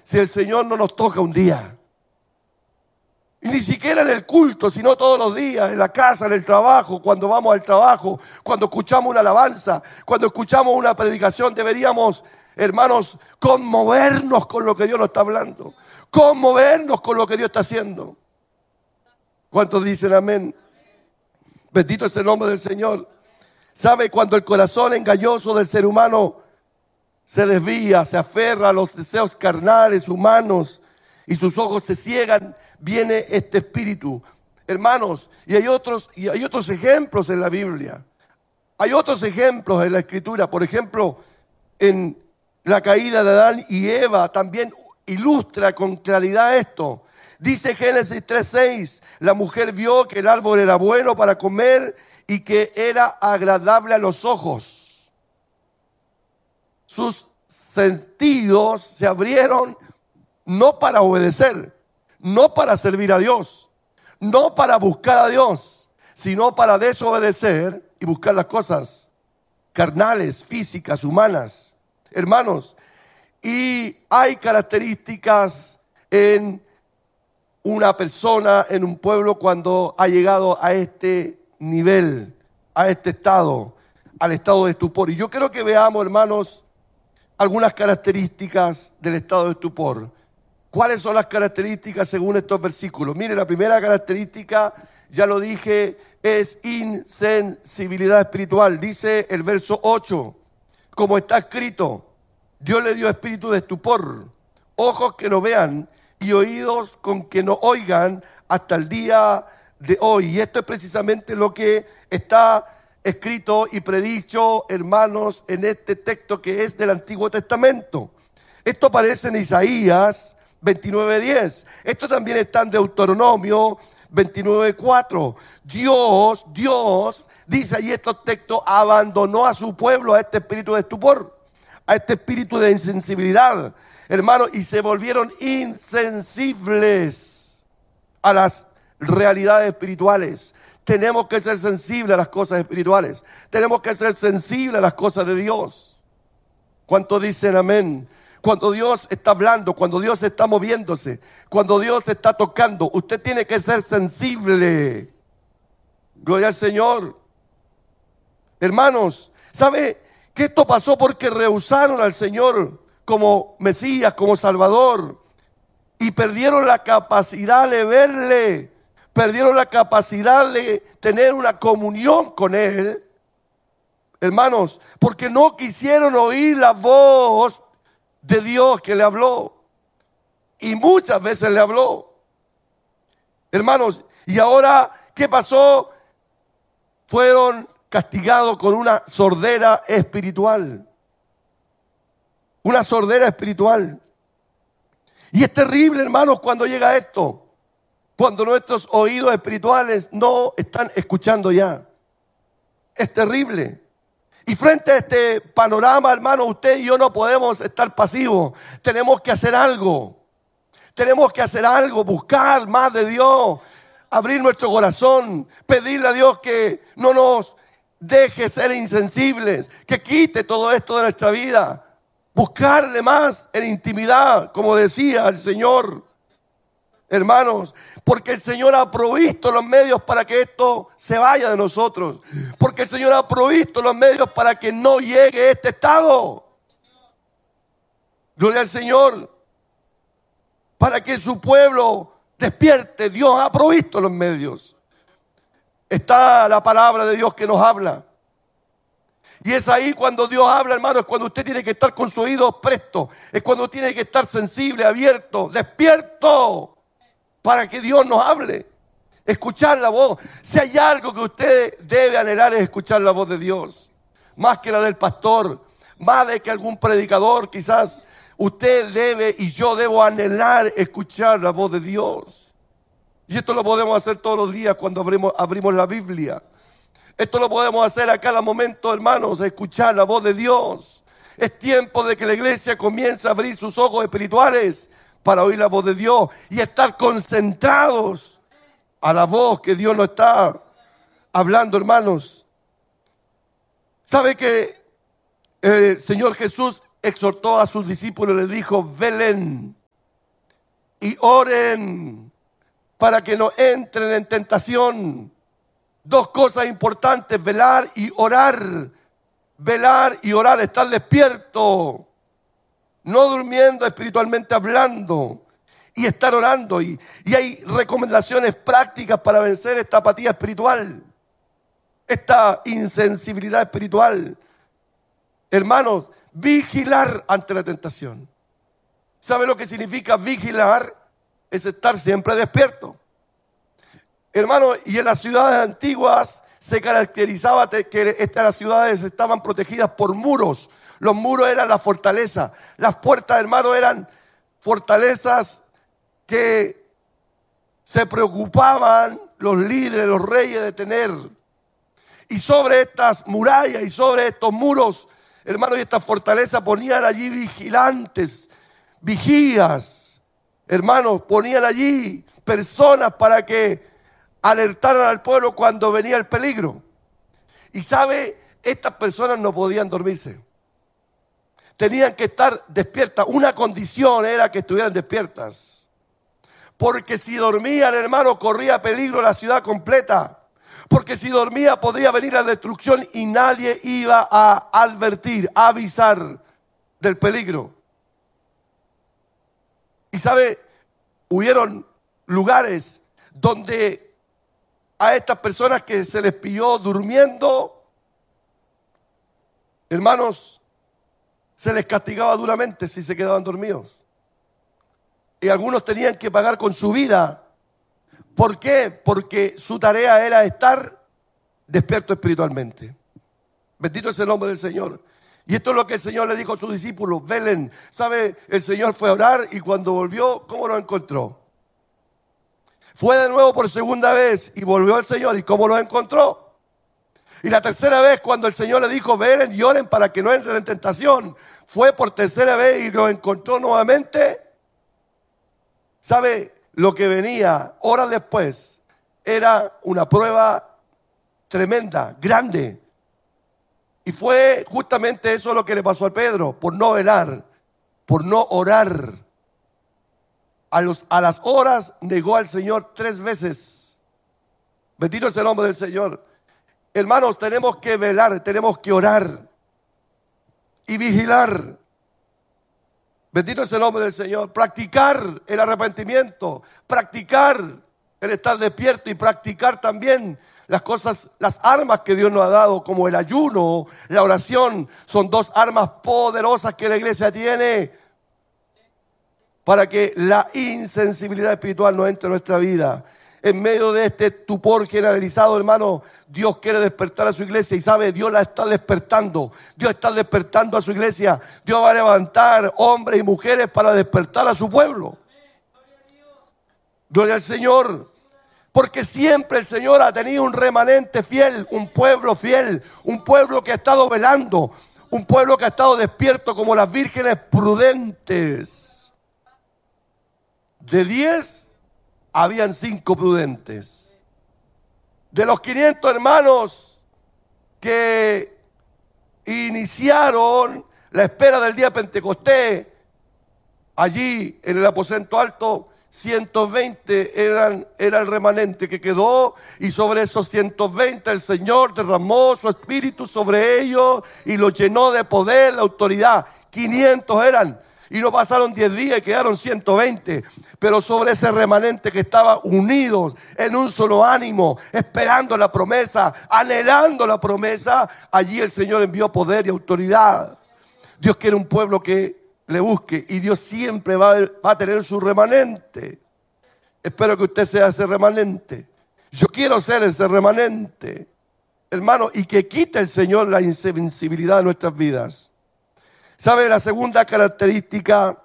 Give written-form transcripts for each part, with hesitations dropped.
si el Señor no nos toca un día? Y ni siquiera en el culto, sino todos los días, en la casa, en el trabajo, cuando vamos al trabajo, cuando escuchamos una alabanza, cuando escuchamos una predicación, deberíamos, hermanos, conmovernos con lo que Dios nos está hablando, conmovernos con lo que Dios está haciendo. ¿Cuántos dicen amén? Bendito es el nombre del Señor. ¿Sabe? Cuando el corazón engañoso del ser humano se desvía, se aferra a los deseos carnales, humanos, y sus ojos se ciegan, viene este espíritu. Hermanos, y hay otros ejemplos en la Biblia. Hay otros ejemplos en la Escritura. Por ejemplo, en la caída de Adán y Eva también ilustra con claridad esto. Dice Génesis 3:6, la mujer vio que el árbol era bueno para comer y que era agradable a los ojos. Sus sentidos se abrieron no para obedecer, no para servir a Dios, no para buscar a Dios, sino para desobedecer y buscar las cosas carnales, físicas, humanas. Hermanos, y hay características en una persona, en un pueblo, cuando ha llegado a este nivel, a este estado, al estado de estupor. Y yo quiero que veamos, hermanos, algunas características del estado de estupor. ¿Cuáles son las características según estos versículos? Mire, la primera característica, ya lo dije, es insensibilidad espiritual. Dice el verso 8, como está escrito, Dios le dio espíritu de estupor, ojos que no vean y oídos con que no oigan hasta el día de hoy. Y esto es precisamente lo que está escrito y predicho, hermanos, en este texto que es del Antiguo Testamento. Esto aparece en Isaías 29:10. Esto también está en Deuteronomio 29:4. Dios, dice ahí estos textos, abandonó a su pueblo a este espíritu de estupor, a este espíritu de insensibilidad, hermanos, y se volvieron insensibles a las realidades espirituales. Tenemos que ser sensibles a las cosas espirituales. Tenemos que ser sensibles a las cosas de Dios. ¿Cuántos dicen amén? Cuando Dios está hablando, cuando Dios está moviéndose, cuando Dios está tocando, usted tiene que ser sensible. Gloria al Señor. Hermanos, ¿sabe que esto pasó porque rehusaron al Señor como Mesías, como Salvador? Y perdieron la capacidad de verle, perdieron la capacidad de tener una comunión con Él. Hermanos, porque no quisieron oír la voz de Dios que le habló. Y muchas veces le habló. Hermanos, y ahora, ¿qué pasó? Fueron castigados con una sordera espiritual. Una sordera espiritual. Y es terrible, hermanos, cuando llega esto. Cuando nuestros oídos espirituales no están escuchando ya. Es terrible. Y frente a este panorama, hermano, usted y yo no podemos estar pasivos. Tenemos que hacer algo. Tenemos que hacer algo, buscar más de Dios, abrir nuestro corazón, pedirle a Dios que no nos deje ser insensibles, que quite todo esto de nuestra vida. Buscarle más en intimidad, como decía el Señor. Hermanos, porque el Señor ha provisto los medios para que esto se vaya de nosotros. Porque el Señor ha provisto los medios para que no llegue a este estado. Gloria al Señor. Para que su pueblo despierte. Dios ha provisto los medios. Está la palabra de Dios que nos habla. Y es ahí cuando Dios habla, hermano, es cuando usted tiene que estar con su oído presto. Es cuando tiene que estar sensible, abierto, despierto. Para que Dios nos hable, escuchar la voz. Si hay algo que usted debe anhelar es escuchar la voz de Dios. Más que la del pastor, más de que algún predicador quizás. Usted debe y yo debo anhelar escuchar la voz de Dios. Y esto lo podemos hacer todos los días cuando abrimos la Biblia. Esto lo podemos hacer a cada momento, hermanos, escuchar la voz de Dios. Es tiempo de que la iglesia comience a abrir sus ojos espirituales para oír la voz de Dios y estar concentrados a la voz que Dios nos está hablando, hermanos. ¿Sabe que el Señor Jesús exhortó a sus discípulos y les dijo, velen y oren para que no entren en tentación. Dos cosas importantes: velar y orar. Velar y orar, estar despierto, no durmiendo, espiritualmente hablando, y estar orando. Y hay recomendaciones prácticas para vencer esta apatía espiritual, esta insensibilidad espiritual. Hermanos, vigilar ante la tentación. ¿Sabe lo que significa vigilar? Es estar siempre despierto. Hermanos, y en las ciudades antiguas se caracterizaba que las ciudades estaban protegidas por muros. Los muros eran la fortaleza. Las puertas, hermanos, eran fortalezas que se preocupaban los líderes, los reyes de tener. Y sobre estas murallas y sobre estos muros, hermanos, y estas fortalezas ponían allí vigilantes, vigías. Hermanos, ponían allí personas para que alertaran al pueblo cuando venía el peligro. Y sabe, estas personas no podían dormirse. Tenían que estar despiertas. Una condición era que estuvieran despiertas. Porque si dormían, hermano, corría peligro la ciudad completa. Porque si dormía podría venir la destrucción y nadie iba a advertir, a avisar del peligro. Y sabe, hubieron lugares donde a estas personas que se les pilló durmiendo, hermanos, se les castigaba duramente si se quedaban dormidos. Y algunos tenían que pagar con su vida. ¿Por qué? Porque su tarea era estar despierto espiritualmente. Bendito es el nombre del Señor. Y esto es lo que el Señor le dijo a sus discípulos: velen. ¿Sabe? El Señor fue a orar y cuando volvió, ¿cómo lo encontró? Fue de nuevo por segunda vez y volvió el Señor. ¿Y cómo lo encontró? Y la tercera vez, cuando el Señor le dijo: velen y oren para que no entren en tentación, fue por tercera vez y lo encontró nuevamente. ¿Sabe? Lo que venía horas después era una prueba tremenda, grande. Y fue justamente eso lo que le pasó a Pedro, por no velar, por no orar. A las horas negó al Señor 3 veces. Bendito es el nombre del Señor. Hermanos, tenemos que velar, tenemos que orar y vigilar. Bendito es el nombre del Señor. Practicar el arrepentimiento, practicar el estar despierto y practicar también las cosas, las armas que Dios nos ha dado, como el ayuno, la oración. Son 2 armas poderosas que la iglesia tiene para que la insensibilidad espiritual no entre en nuestra vida. En medio de este estupor generalizado, hermano, Dios quiere despertar a su iglesia y sabe, Dios la está despertando. Dios está despertando a su iglesia. Dios va a levantar hombres y mujeres para despertar a su pueblo. Gloria al Señor. Porque siempre el Señor ha tenido un remanente fiel, un pueblo fiel, un pueblo que ha estado velando, un pueblo que ha estado despierto como las vírgenes prudentes. De 10, habían 5 prudentes. De los 500 hermanos que iniciaron la espera del día de Pentecostés, allí en el aposento alto, 120 era el remanente que quedó, y sobre esos 120 el Señor derramó su espíritu sobre ellos y los llenó de poder, de autoridad. 500 eran. Y no pasaron 10 días y quedaron 120. Pero sobre ese remanente que estaba unidos en un solo ánimo, esperando la promesa, anhelando la promesa, allí el Señor envió poder y autoridad. Dios quiere un pueblo que le busque y Dios siempre va a tener su remanente. Espero que usted sea ese remanente. Yo quiero ser ese remanente, hermano, y que quite el Señor la insensibilidad de nuestras vidas. ¿Sabe? La segunda característica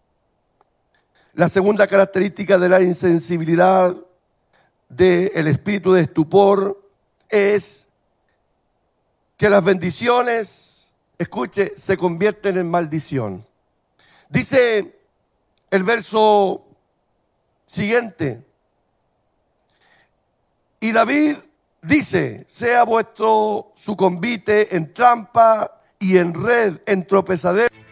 de la insensibilidad del espíritu de estupor es que las bendiciones, escuche, se convierten en maldición. Dice el verso siguiente: y David dice: sea vuestro su convite en trampa y en red, en tropezadero.